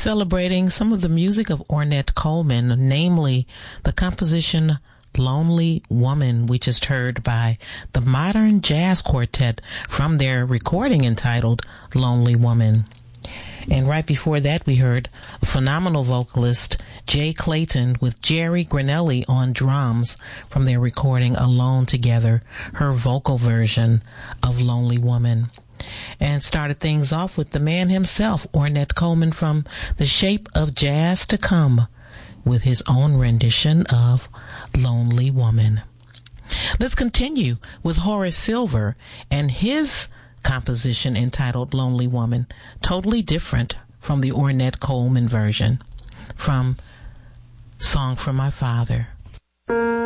celebrating some of the music of Ornette Coleman, namely the composition Lonely Woman, we just heard by the Modern Jazz Quartet from their recording entitled Lonely Woman. And right before that, we heard phenomenal vocalist Jay Clayton with Jerry Granelli on drums from their recording Alone Together, her vocal version of Lonely Woman. And started things off with the man himself, Ornette Coleman, from The Shape of Jazz to Come, with his own rendition of Lonely Woman. Let's continue with Horace Silver and his composition entitled Lonely Woman, totally different from the Ornette Coleman version, from Song for My Father.